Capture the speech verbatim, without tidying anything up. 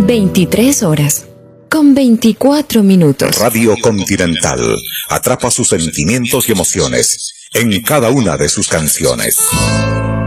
veintitrés horas, con veinticuatro minutos. Radio Continental atrapa sus sentimientos y emociones en cada una de sus canciones.